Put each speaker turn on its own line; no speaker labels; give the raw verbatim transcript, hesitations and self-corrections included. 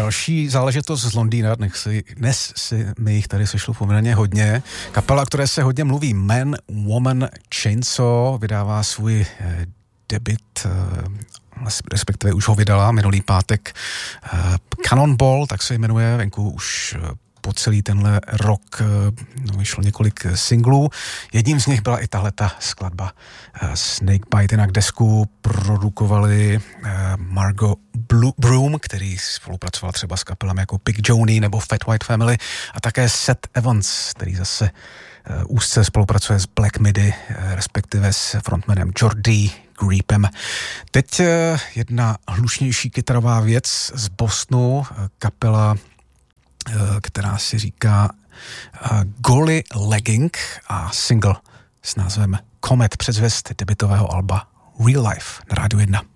další záležitost z Londýna, dnes si, dnes si mi jich tady sešlo poměrně hodně. Kapela, které se hodně mluví, Man, Woman, Chainsaw, vydává svůj eh, debut, eh, respektive už ho vydala minulý pátek. Eh, Cannonball, tak se jmenuje, venku už eh, po celý tenhle rok no, vyšlo několik singlů. Jedním z nich byla i tahleta skladba Snakebite. Jinak desku produkovali Margot Broom, který spolupracoval třeba s kapelami jako Big Joni nebo Fat White Family, a také Seth Evans, který zase úzce spolupracuje s Black Midi, respektive s frontmanem Jordy Greepem. Teď jedna hlučnější kytarová věc z Bostonu, kapela, která si říká uh, Golly Legging, a single s názvem Comet, předzvěst debutového alba Real Life na Rádiu jedna.